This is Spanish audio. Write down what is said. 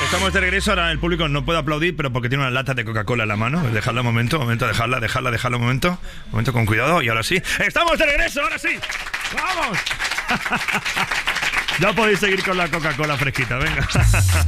Estamos de regreso, ahora el público no puede aplaudir, pero porque tiene una lata de Coca-Cola en la mano. Dejadla un momento, dejarla un momento con cuidado. Y ahora sí, ¡estamos de regreso! ¡Ahora sí! ¡Vamos! Ya podéis seguir con la Coca-Cola fresquita, venga.